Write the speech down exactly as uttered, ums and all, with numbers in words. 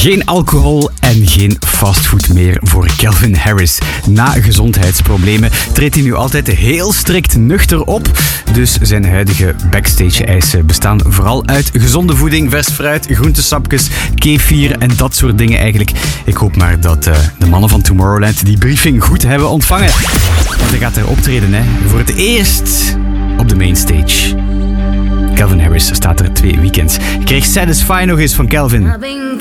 Geen alcohol en geen fastfood meer voor Calvin Harris. Na gezondheidsproblemen treedt hij nu altijd heel strikt nuchter op. Dus zijn huidige backstage-eisen bestaan vooral uit gezonde voeding, vers fruit, groentesapjes, kefir en dat soort dingen eigenlijk. Ik hoop maar dat uh, de mannen van Tomorrowland die briefing goed hebben ontvangen. Want hij gaat er optreden, hè, voor het eerst op de mainstage. Calvin Harris staat er twee weekends. Ik kreeg Satisfy nog eens van Calvin.